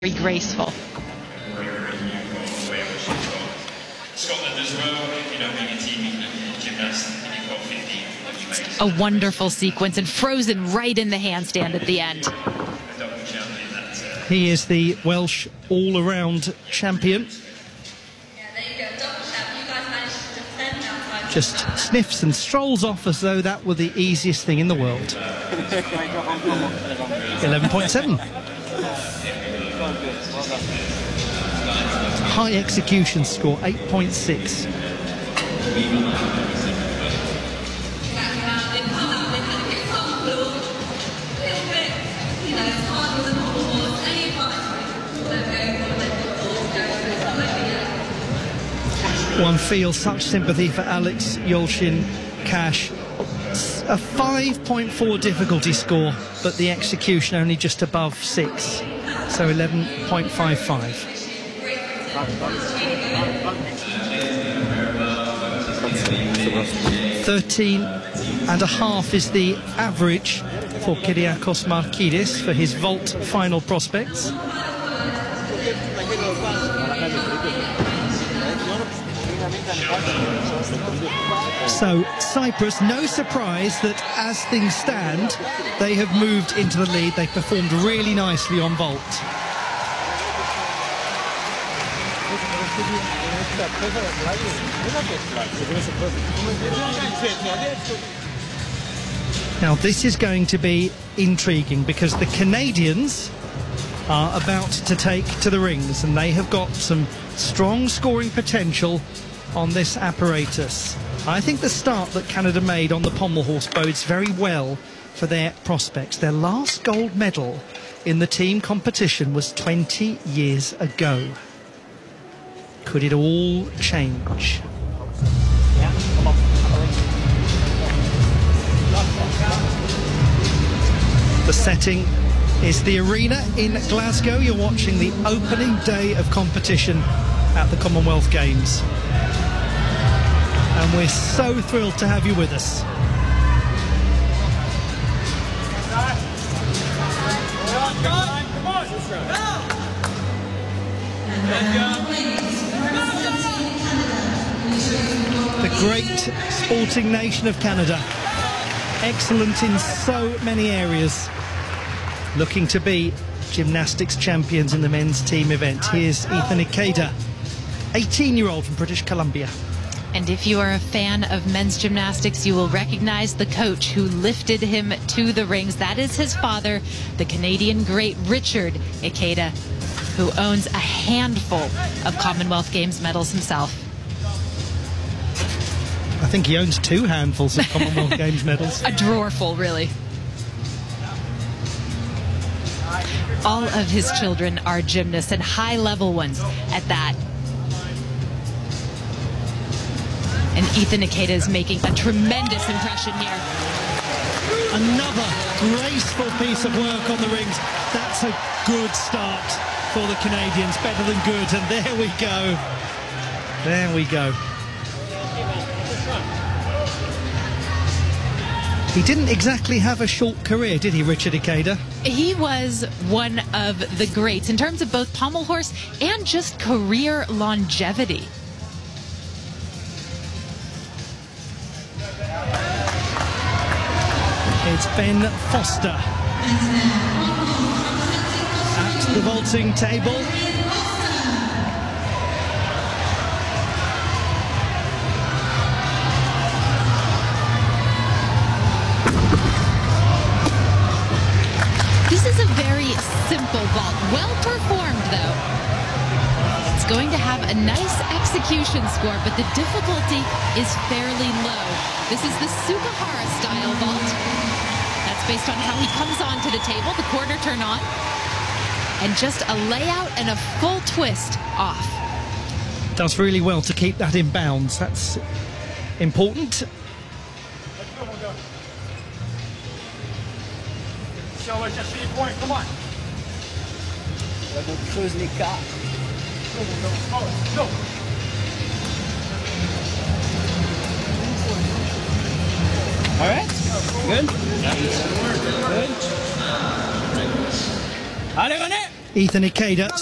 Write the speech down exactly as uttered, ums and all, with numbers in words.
very graceful. Scotland as well, you know, being a team gymnast, and you've got fifteen. A wonderful sequence and frozen right in the handstand at the end. He is the Welsh all-around champion. Just sniffs and strolls off as though that were the easiest thing in the world. eleven point seven. High execution score, eight point six. One feels such sympathy for Alex Yolchin-Cash. A five point four difficulty score, but the execution only just above six, so eleven point five five. Thirteen and a half is the average for Kyriakos Markidis for his vault final prospects. So Cyprus, no surprise that as things stand, they have moved into the lead. They performed really nicely on vault. Now this is going to be intriguing because the Canadians are about to take to the rings and they have got some strong scoring potential on this apparatus. I think the start that Canada made on the pommel horse bodes very well for their prospects. Their last gold medal in the team competition was twenty years ago. Could it all change? The setting is the arena in Glasgow. You're watching the opening day of competition at the Commonwealth Games. And we're so thrilled to have you with us. The great sporting nation of Canada. Excellent in so many areas. Looking to be gymnastics champions in the men's team event. Here's Ethan Ikeda, eighteen-year-old from British Columbia. And if you are a fan of men's gymnastics, you will recognize the coach who lifted him to the rings. That is his father, the Canadian great Richard Ikeda, who owns a handful of Commonwealth Games medals himself. I think he owns two handfuls of Commonwealth Games medals. A drawer full, really. All of his children are gymnasts, and high-level ones at that. And Ethan Ikeda is making a tremendous impression here. Another graceful piece of work on the rings. That's a good start for the Canadians. Better than good. And there we go. There we go. He didn't exactly have a short career, did he, Richard Ikeda? He was one of the greats in terms of both pommel horse and just career longevity. It's Ben Foster at the vaulting table. This is a very simple vault, well performed though. It's going to have a nice execution score, but the difficulty is fairly low. This is the Sukahara style vault. That's based on how he comes onto the table, the quarter turn on, and just a layout and a full twist off. Does really well to keep that in bounds. That's important. Show us just three point, come on. All right, good. Good. Allez, René. Ethan Ikeda